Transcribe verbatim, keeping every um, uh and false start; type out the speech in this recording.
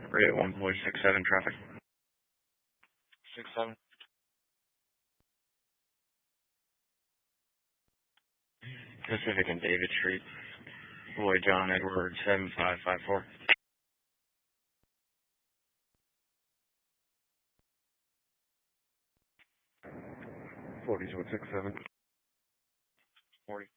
Rate one point six seven traffic. Six seven. Pacific and David Street. Boy John Edward seven five five four. Forty to six seven. Forty.